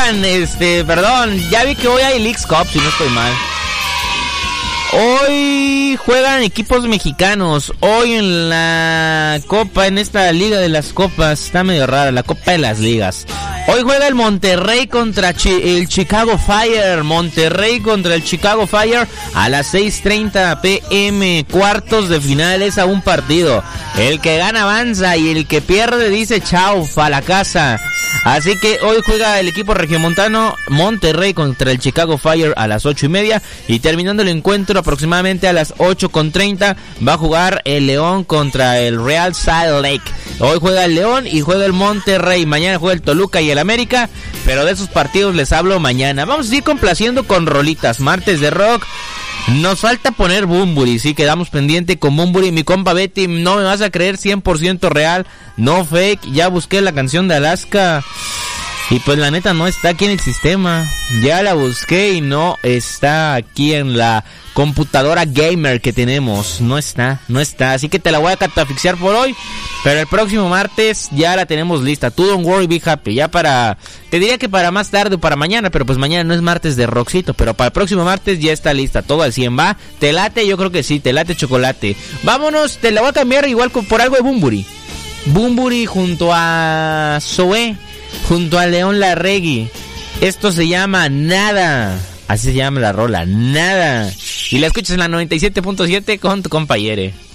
Oigan, perdón, ya vi que hoy hay Leagues Cup, si no estoy mal. Hoy juegan equipos mexicanos. Hoy en la Copa, en esta Liga de las Copas, está medio rara, la Copa de las Ligas. Hoy juega el Monterrey contra el Chicago Fire. Monterrey contra el Chicago Fire a las 6:30 p.m. Cuartos de finales a un partido. El que gana avanza y el que pierde dice chao a la casa. Así que hoy juega el equipo regiomontano Monterrey contra el Chicago Fire a las 8:30. Y terminando el encuentro aproximadamente a las 8:30 va a jugar el León contra el Real Salt Lake. Hoy juega el León y juega el Monterrey. Mañana juega el Toluca y el América. Pero de esos partidos les hablo mañana. Vamos a ir complaciendo con rolitas. Martes de rock. Nos falta poner Bunbury, sí, quedamos pendiente con Bunbury. Mi compa Betty, no me vas a creer, 100% real, no fake. Ya busqué la canción de Alaska y pues la neta no está aquí en el sistema. Ya la busqué y no está aquí en la computadora gamer que tenemos. No está. Así que te la voy a catafixiar por hoy. Pero el próximo martes ya la tenemos lista. Tú don't worry, be happy. Ya te diría que para más tarde o para mañana, pero pues mañana no es martes de rockcito. Pero para el próximo martes ya está lista. Todo al 100, ¿va? ¿Te late? Yo creo que sí, te late chocolate. Vámonos, te la voy a cambiar igual por algo de Bunbury. Bunbury junto a Zoé, junto a León Larregui. Esto se llama Nada. Así se llama la rola, Nada. Y la escuchas en la 97.7 con tu compañere.